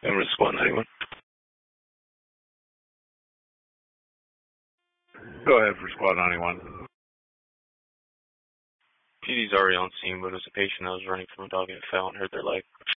Number squad 91. Go ahead for squad 91. PD's already on scene, but it was a patient that was running from a dog and fell and hurt their leg.